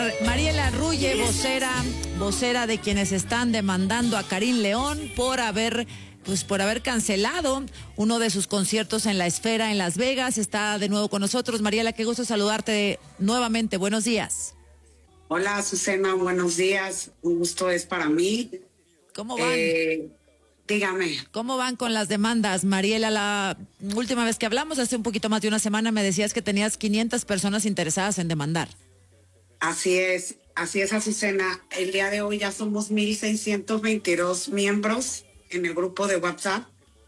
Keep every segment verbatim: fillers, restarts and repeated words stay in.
Mar- Mariela Ruye, vocera, vocera de quienes están demandando a Karim León por haber, pues por haber cancelado uno de sus conciertos en la Esfera en Las Vegas, está de nuevo con nosotros. Mariela, qué gusto saludarte nuevamente. Buenos días. Hola, Azucena, buenos días. Un gusto es para mí. ¿Cómo van? Eh, dígame. ¿Cómo van con las demandas? Mariela, la última vez que hablamos, hace un poquito más de una semana, me decías que tenías quinientas personas interesadas en demandar. Así es, así es, Azucena. El día de hoy ya somos mil seiscientos veintidós miembros en el grupo de WhatsApp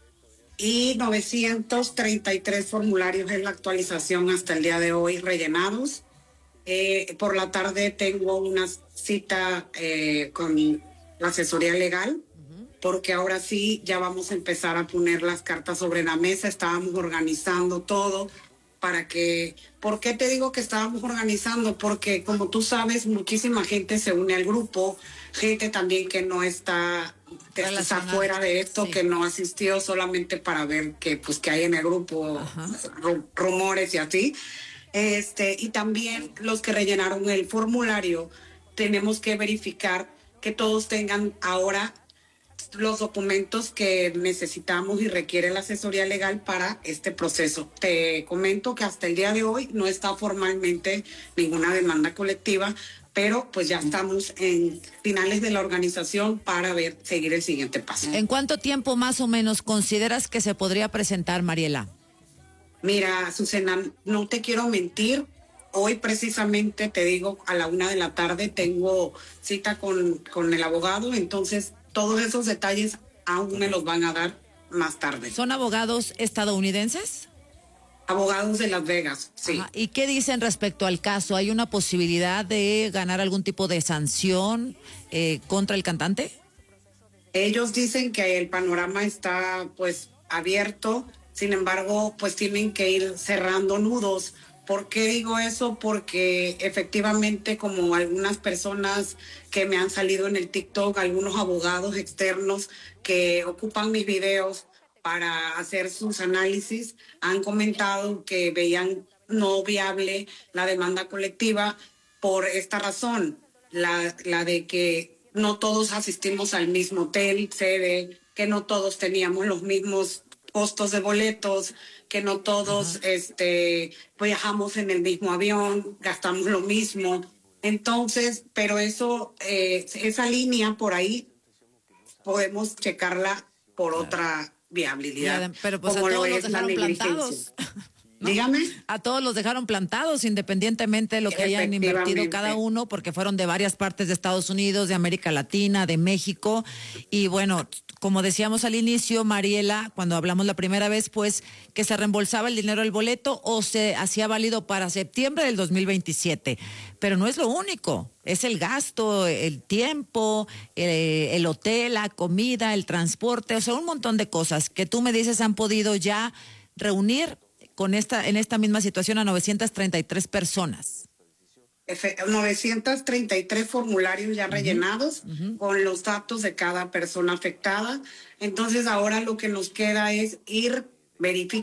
y novecientos treinta y tres formularios en la actualización hasta el día de hoy rellenados. Eh, por la tarde tengo una cita eh, con la asesoría legal, porque ahora sí ya vamos a empezar a poner las cartas sobre la mesa. Estábamos organizando todo para que... ¿Por qué te digo que estábamos organizando? Porque como tú sabes, muchísima gente se une al grupo, gente también que no está, que está fuera de esto, sí, que no asistió solamente para ver qué pues, que hay en el grupo, ru- rumores y así. Este, y también los que rellenaron el formulario, tenemos que verificar que todos tengan ahora los documentos que necesitamos y requiere la asesoría legal para este proceso. Te comento que hasta el día de hoy no está formalmente ninguna demanda colectiva, pero pues ya estamos en finales de la organización para ver, seguir el siguiente paso. ¿En cuánto tiempo más o menos consideras que se podría presentar, Mariela? Mira, Azucena, no te quiero mentir. Hoy precisamente, te digo, a la una de la tarde tengo cita con, con el abogado, entonces todos esos detalles aún me los van a dar más tarde. ¿Son abogados estadounidenses? Abogados de Las Vegas, sí. Ajá. ¿Y qué dicen respecto al caso? ¿Hay una posibilidad de ganar algún tipo de sanción eh, contra el cantante? Ellos dicen que el panorama está pues abierto, sin embargo pues tienen que ir cerrando nudos. ¿Por qué digo eso? Porque efectivamente, como algunas personas que me han salido en el TikTok, algunos abogados externos que ocupan mis videos para hacer sus análisis, han comentado que veían no viable la demanda colectiva por esta razón, la, la de que no todos asistimos al mismo hotel, sede, que no todos teníamos los mismos costos de boletos, que no todos este, viajamos en el mismo avión, gastamos lo mismo. Entonces, pero eso, eh, esa línea por ahí podemos checarla por claro. otra viabilidad. Ya, pero pues como a todos los dejaron plantados. ¿No? Dígame. A todos los dejaron plantados, independientemente de lo que hayan invertido cada uno, porque fueron de varias partes de Estados Unidos, de América Latina, de México. Y bueno, como decíamos al inicio, Mariela, cuando hablamos la primera vez, pues que se reembolsaba el dinero del boleto o se hacía válido para septiembre del dos mil veintisiete. Pero no es lo único, es el gasto, el tiempo, eh, el hotel, la comida, el transporte, o sea, un montón de cosas que tú me dices han podido ya reunir con esta, en esta misma situación a novecientas treinta y tres personas. novecientos treinta y tres formularios ya uh-huh. rellenados uh-huh. con los datos de cada persona afectada. Entonces ahora lo que nos queda es ir verificando